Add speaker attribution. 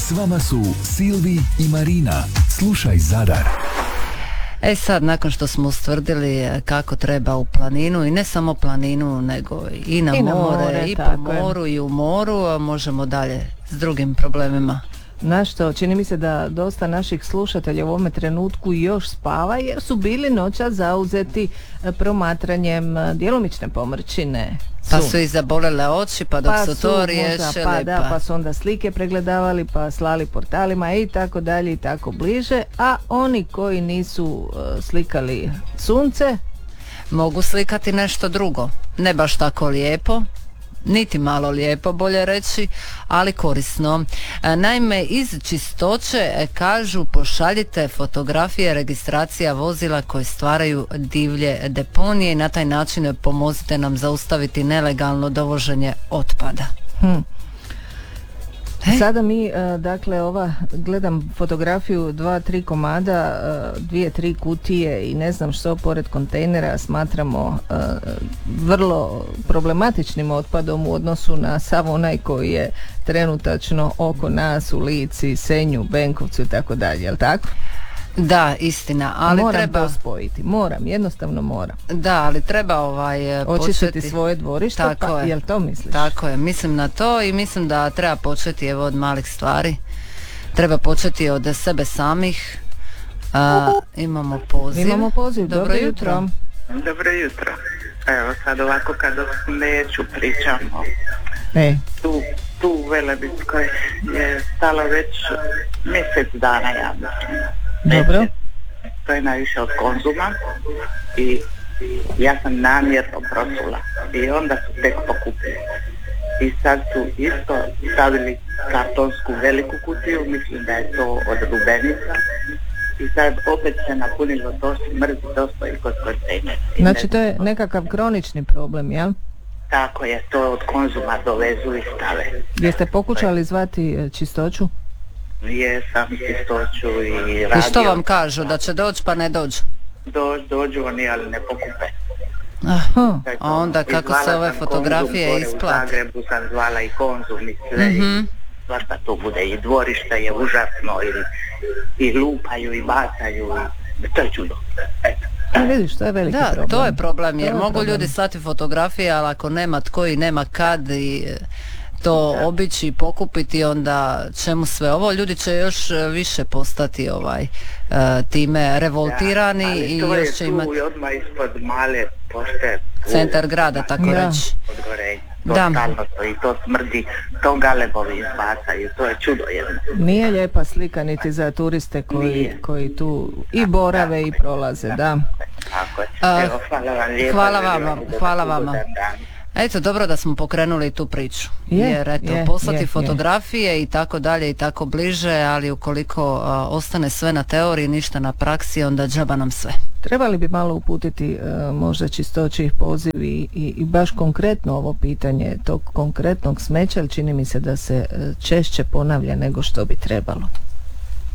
Speaker 1: S vama su Silvi i Marina. Slušaj Zadar.
Speaker 2: Sad, nakon što smo ustvrdili kako treba u planinu, i ne samo planinu, nego i na more, i po moru, i u moru, možemo dalje s drugim problemima.
Speaker 3: Znaš što, čini mi se da dosta naših slušatelja u ovome trenutku još spava jer su bili noćas zauzeti promatranjem djelomične pomrčine.
Speaker 2: Pa su i zabolele oči, pa dok su to riješili.
Speaker 3: Pa su onda slike pregledavali, pa slali portalima i tako dalje i tako bliže, a oni koji nisu slikali sunce
Speaker 2: mogu slikati nešto drugo, ne baš tako lijepo, niti malo lijepo, bolje reći, ali korisno. Naime, iz čistoće kažu pošaljite fotografije registracija vozila koje stvaraju divlje deponije i na taj način pomozite nam zaustaviti nelegalno dovoženje otpada.
Speaker 3: Sada mi, dakle, gledam fotografiju 2-3 komada, 2-3 kutije i ne znam što pored kontejnera smatramo vrlo problematičnim otpadom u odnosu na sav onaj koji je trenutačno oko nas u Lici, Senju, Benkovcu i tako dalje, jel tako?
Speaker 2: Da, istina, ali
Speaker 3: moram
Speaker 2: treba
Speaker 3: to spojiti, jednostavno moram.
Speaker 2: Da, ali treba
Speaker 3: očistiti svoje dvorište, pa jel to misliš?
Speaker 2: Tako je, mislim na to i mislim da treba početi od malih stvari. Treba početi od sebe samih. Imamo poziv.
Speaker 3: Dobro jutro.
Speaker 4: Dobro jutro. Evo sad ovako kad o smeću pričamo. Tu u Velebitskoj je stalo već mjesec dana, ja mislim.
Speaker 3: Dobro.
Speaker 4: To je najviše od Konzuma i ja sam namjerno prosula i onda su tek pokupili. I sad su isto stavili kartonsku veliku kutiju, mislim da je to od lubenica. I sad opet se napunilo, to smrzi, to stoji kod kontejnera.
Speaker 3: Znači to je nekakav kronični problem, jel?
Speaker 4: Tako je, to od Konzuma dovezu i stave.
Speaker 3: Jeste pokušali zvati čistoću?
Speaker 4: Jesam, čistoću i radio.
Speaker 2: I što vam kažu, da će doći pa ne dođu?
Speaker 4: Dođu oni, ali ne pokupe.
Speaker 2: Aha, a onda kako se ove fotografije isplate?
Speaker 4: U Zagrebu sam zvala i Konzum i sve, svašta to bude, i dvorište je užasno, i lupaju i bacaju, to je čudo.
Speaker 3: Vidiš, to je veliki problem.
Speaker 2: Da, to je problem, jer mogu ljudi slati fotografije, ali ako nema tko i nema kad i to obići i pokupiti, onda čemu sve ovo? Ljudi će još više postati time revoltirani i još će imati...
Speaker 4: Ali to je tu odmah ispod male pošte.
Speaker 2: Centar grada, tako reći.
Speaker 4: Totalno to i to smrdi, to galebovi izbacaju, to je čudo jedno.
Speaker 3: Nije lijepa slika niti za turiste koji tu i borave i prolaze, da.
Speaker 4: Tako je. Evo, hvala vam lijepo.
Speaker 2: Hvala vama. Eto, dobro da smo pokrenuli tu priču, jer poslati fotografije i tako dalje i tako bliže, ali ukoliko ostane sve na teoriji, ništa na praksi, onda džaba nam sve.
Speaker 3: Trebali bi malo uputiti možda čistoći poziv i baš konkretno ovo pitanje tog konkretnog smeća, ali čini mi se da se češće ponavlja nego što bi trebalo.